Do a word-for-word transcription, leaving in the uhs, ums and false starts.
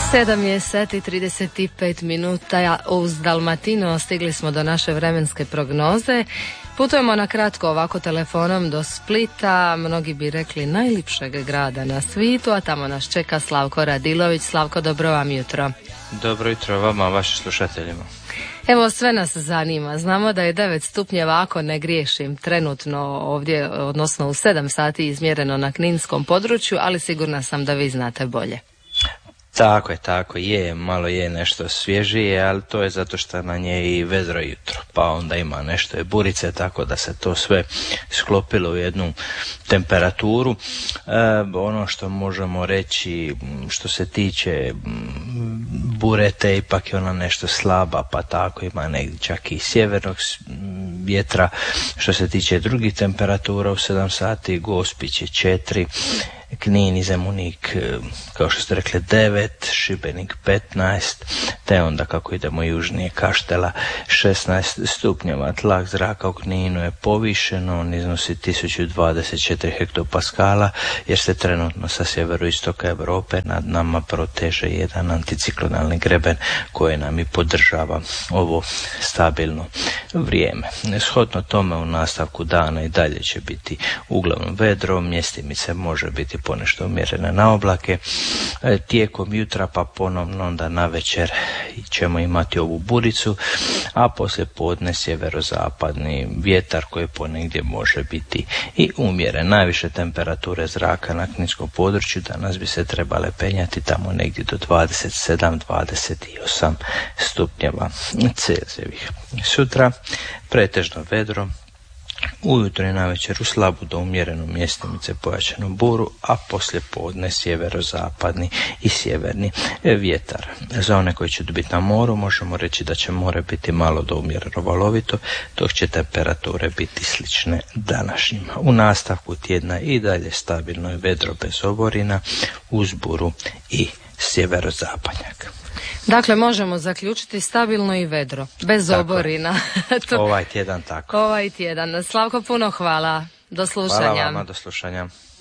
sedam je sati trideset pet minuta uz Dalmatino, stigli smo do naše vremenske prognoze. Putujemo na kratko ovako telefonom do Splita, mnogi bi rekli najljepšeg grada na svijetu, a tamo nas čeka Slavko Radilović. Slavko, dobro vam jutro. Dobro jutro vama, vašim slušateljima. Evo, sve nas zanima. Znamo da je devet stupnjeva, ako ne griješim, trenutno ovdje, odnosno u sedam sati izmjereno na kninskom području, ali sigurna sam da vi znate bolje. Tako je, tako je, malo je nešto svježije, ali to je zato što na nje i vedro jutro, pa onda ima nešto je burice, tako da se to sve sklopilo u jednu temperaturu. E, ono što možemo reći što se tiče burete, ipak je ona nešto slaba, pa tako ima negdje čak i sjevernog vjetra. Što se tiče drugih temperatura, u sedam sati Gospić je četiri, Knin i Zemunik, kao što ste rekli, devet, Šibenik petnaest, te onda kako idemo južnije Kaštela šesnaest stupnjeva. Tlak zraka u Kninu je povišeno, on iznosi tisuću dvadeset četiri hektopaskala, jer se trenutno sa sjeveroistoka Europe nad nama proteže jedan anticiklonalni greben koji nam i podržava ovo stabilno vrijeme. Shodno tome u nastavku dana i dalje će biti uglavnom vedro, mjestimice može biti ponešto umjerene na oblake. Tijekom jutra pa ponovno onda na večer ćemo imati ovu buricu, a poslije podne sjeverozapadni vjetar koji ponegdje može biti i umjeren. Najviše temperature zraka na kninskom području danas bi se trebale penjati tamo negdje do dvadeset sedam do dvadeset osam stupnjeva Celzijevih. Sutra pretežno vedro, ujutro i navečer u slabu do umjerenu mjestimice pojačanu buru, a poslije podne sjeverozapadni i sjeverni vjetar. Za one koji će biti na moru možemo reći da će more biti malo do umjereno valovito, dok će temperature biti slične današnjima. U nastavku tjedna i dalje stabilno je vedro bez oborina, uz buru i sjeverozapadnjak. Dakle, možemo zaključiti stabilno i vedro, bez tako oborina. to... Ovaj tjedan tako. Ovaj tjedan. Slavko, puno hvala. Do slušanja. Hvala vama, do slušanja.